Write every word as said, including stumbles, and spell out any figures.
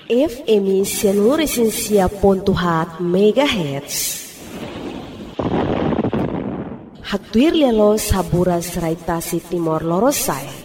F M Sianuresensia pontuhat megahertz. Haktuir lialo saburas raitasi Timor Lorosai.